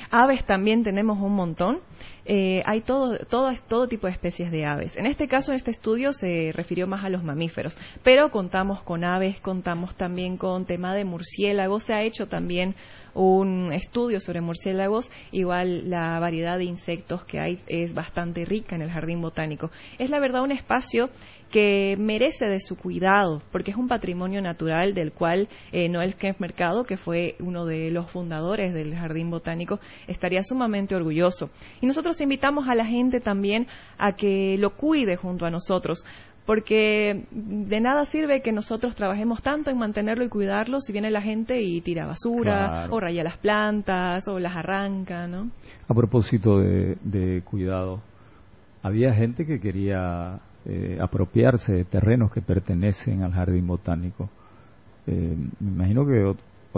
Aves también tenemos un montón. Hay todo tipo de especies de aves. En este caso, en este estudio se refirió más a los mamíferos, pero contamos con aves, contamos también con tema de murciélagos. Se ha hecho también un estudio sobre murciélagos. Igual la variedad de insectos que hay es bastante rica en el Jardín Botánico. Es la verdad un espacio que merece de su cuidado, porque es un patrimonio natural del cual Noel Kempf Mercado, que fue uno de los fundadores del Jardín Botánico, estaría sumamente orgulloso. Y nosotros invitamos a la gente también a que lo cuide junto a nosotros, porque de nada sirve que nosotros trabajemos tanto en mantenerlo y cuidarlo si viene la gente y tira basura, claro, o raya las plantas, o las arranca, ¿no? A propósito de cuidado, había gente que quería apropiarse de terrenos que pertenecen al Jardín Botánico. Me imagino que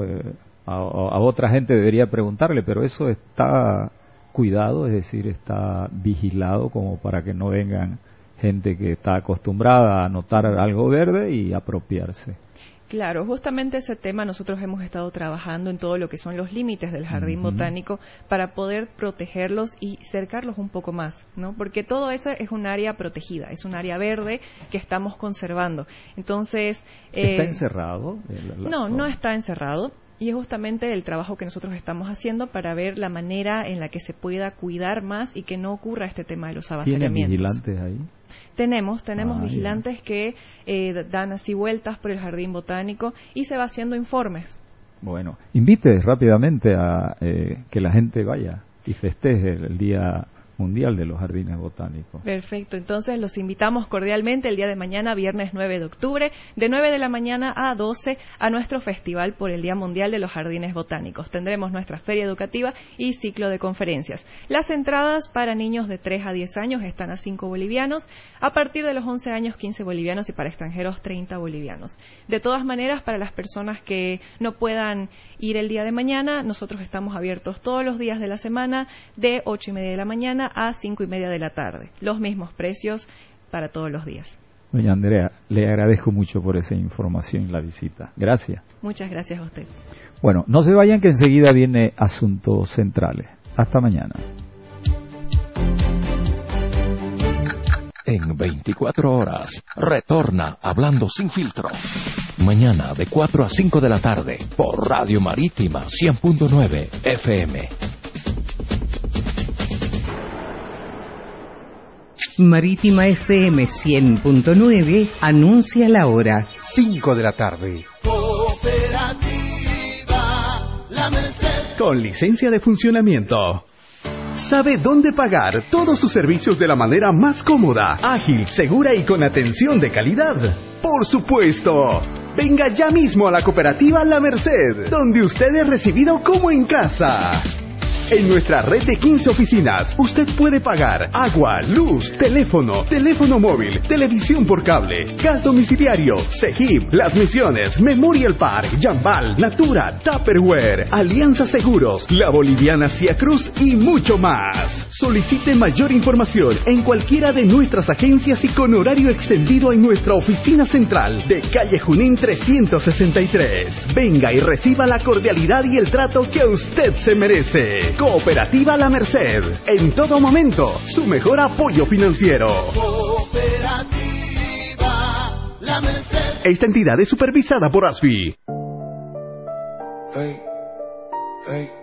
a otra gente debería preguntarle, pero eso está cuidado, es decir, está vigilado como para que no vengan gente que está acostumbrada a notar algo verde y apropiarse. Claro, justamente ese tema nosotros hemos estado trabajando en todo lo que son los límites del Jardín Botánico para poder protegerlos y cercarlos un poco más, ¿no? Porque todo eso es un área protegida, es un área verde que estamos conservando. Entonces, ¿está encerrado? No está encerrado. Y es justamente el trabajo que nosotros estamos haciendo para ver la manera en la que se pueda cuidar más y que no ocurra este tema de los avasallamientos. ¿Tienen vigilantes ahí? Tenemos vigilantes que dan así vueltas por el Jardín Botánico y se va haciendo informes. Bueno, invite rápidamente a que la gente vaya y festeje el Día Mundial de los Jardines Botánicos. Perfecto, entonces los invitamos cordialmente el día de mañana, viernes 9 de octubre, de 9 de la mañana a 12 a nuestro festival por el Día Mundial de los Jardines Botánicos. Tendremos nuestra feria educativa y ciclo de conferencias. Las entradas para niños de 3 a 10 años están a 5 bolivianos, a partir de los 11 años 15 bolivianos y para extranjeros 30 bolivianos. De todas maneras, para las personas que no puedan ir el día de mañana, nosotros estamos abiertos todos los días de la semana de 8:30 de la mañana a 5:30 de la tarde. Los mismos precios para todos los días. Doña Andrea, le agradezco mucho por esa información y la visita. Gracias. Muchas gracias a usted. Bueno, no se vayan que enseguida viene Asuntos Centrales. Hasta mañana. En 24 horas, retorna Hablando Sin Filtro. Mañana de 4 a 5 de la tarde por Radio Marítima 100.9 FM. Marítima FM 100.9 anuncia la hora. 5 de la tarde. Cooperativa La Merced. Con licencia de funcionamiento. Sabe dónde pagar todos sus servicios de la manera más cómoda, ágil, segura y con atención de calidad. ¡Por supuesto! Venga ya mismo a la Cooperativa La Merced, donde usted es recibido como en casa. En nuestra red de 15 oficinas, usted puede pagar agua, luz, teléfono móvil, televisión por cable, gas domiciliario, CEGIP, Las Misiones, Memorial Park, Jambal, Natura, Tupperware, Alianza Seguros, La Boliviana Cia Cruz y mucho más. Solicite mayor información en cualquiera de nuestras agencias y con horario extendido en nuestra oficina central de calle Junín 363. Venga y reciba la cordialidad y el trato que usted se merece. Cooperativa La Merced, en todo momento, su mejor apoyo financiero. Cooperativa La Merced. Esta entidad es supervisada por ASFI. Hey, hey.